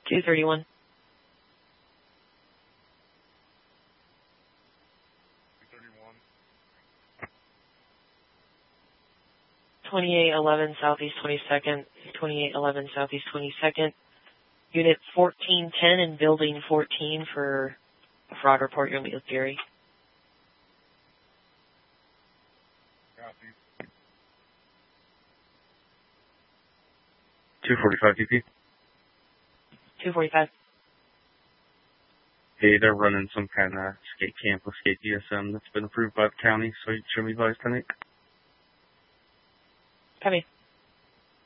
231. 2811 Southeast 22nd, 2811 Southeast 22nd, Unit 1410 and Building 14 for a fraud report. You'll meet with Gary. Copy. 245 DP. 245. Hey, they're running some kind of skate camp with Skate DSM that's been approved by the county, so you should be advised tonight. Copy.